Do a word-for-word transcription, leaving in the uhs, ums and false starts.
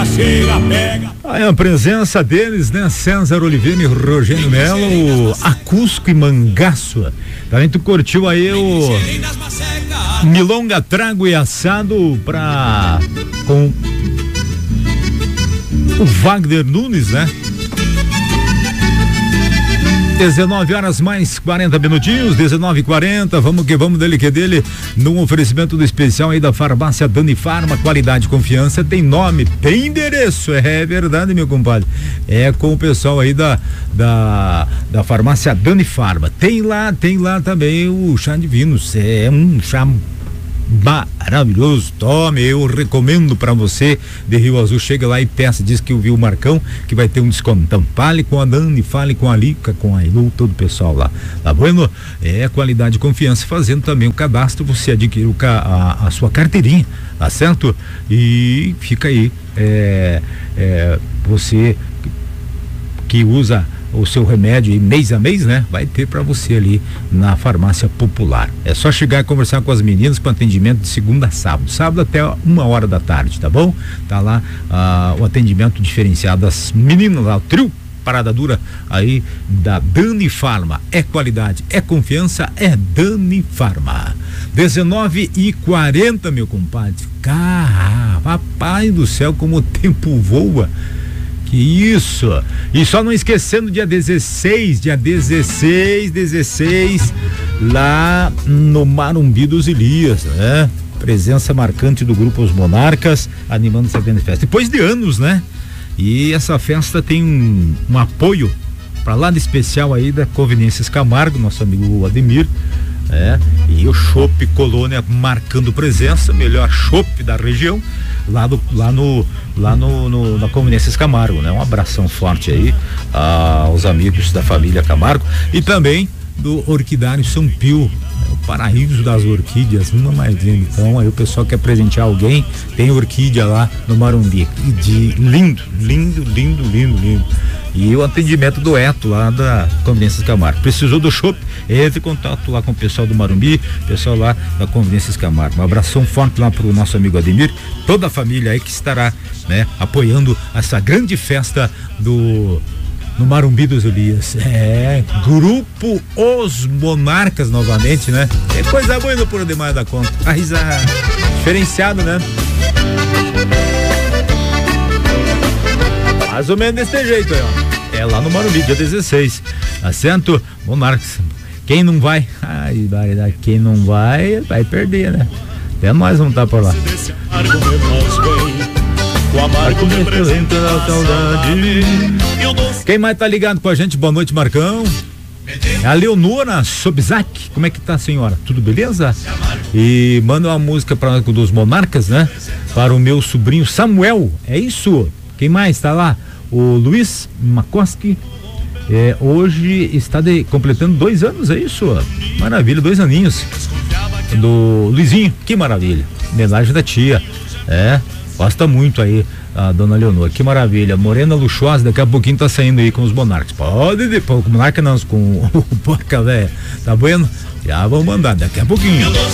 chega, pega. Aí a presença deles, né? César Oliveira e Rogério Melo, Acusco e Mangaço. Também tu curtiu aí o milonga, trago e assado pra com o Wagner Nunes, né? dezenove horas mais quarenta minutinhos, dezenove e quarenta, vamos que vamos dele que dele, num oferecimento do especial aí da farmácia Dani Farma, qualidade, confiança, tem nome, tem endereço, é verdade, meu compadre, é com o pessoal aí da da, da farmácia Dani Farma, tem lá, tem lá também o chá de vinhos, é um chá maravilhoso, tome, eu recomendo pra você de Rio Azul, chega lá e peça, diz que ouviu o Marcão, que vai ter um descontão, fale com a Dani, fale com a Lica, com a Ilu, todo o pessoal lá, tá bueno? É qualidade e confiança, fazendo também o cadastro, você adquire o, a, a sua carteirinha, tá certo? E fica aí, é, é, você que usa o seu remédio mês a mês, né? Vai ter para você ali na farmácia popular. É só chegar e conversar com as meninas com atendimento de segunda a sábado, sábado até uma hora da tarde, tá bom? Tá lá ah, o atendimento diferenciado das meninas lá, o trio Parada Dura aí da Dani Farma. É qualidade, é confiança, é Dani Farma. dezenove e quarenta, meu compadre. Cara, papai do céu, como o tempo voa. Que isso! E só não esquecendo, dia dezesseis, dia dezesseis, dezesseis, lá no Marumbi dos Elias, né? Presença marcante do grupo Os Monarcas, animando essa grande festa. Depois de anos, né? E essa festa tem um, um apoio para lá de especial aí da Conveniências Camargo, nosso amigo Ademir, é, e o Chopp Colônia marcando presença, melhor chopp da região, lá, do, lá no lá no, no na Conveniências Camargo, né? Um abração forte aí aos amigos da família Camargo e também do Orquidário São Pio, né? O paraíso das orquídeas, uma mais linda. Então aí o pessoal quer presentear alguém, tem orquídea lá no Marumbi, de lindo, lindo, lindo, lindo, lindo. E o atendimento do Eto lá da Conveniências Camargo. Precisou do shopping, entre em contato lá com o pessoal do Marumbi, pessoal lá da Conveniências Camargo. Um abração forte lá pro nosso amigo Ademir, toda a família aí que estará, né, apoiando essa grande festa do no Marumbi dos Elias. É, grupo Os Monarcas novamente, né? É coisa boa no por demais da conta. A risada diferenciado, né? Mais ou menos desse jeito aí, ó. É lá no Marumbi, dia dezesseis. Assento, Monarcas. Quem não vai? Ai, quem não vai, vai perder, né? Até nós vamos estar por lá. Quem mais tá ligado com a gente? Boa noite, Marcão. A Leonora Sobzak, como é que tá, a senhora? Tudo beleza? E manda uma música para dos Monarcas, né? Para o meu sobrinho Samuel, é isso? Quem mais tá lá? O Luiz Makoski, é, hoje está de, completando dois anos, é isso? Maravilha, dois aninhos do Luizinho, que maravilha, homenagem da tia, é, gosta muito aí a dona Leonor, que maravilha, morena luxuosa, daqui a pouquinho tá saindo aí com os Monarcas, pode depois, com o Monarca não, com o Porca Véia, tá bueno? Já vão mandar daqui a pouquinho.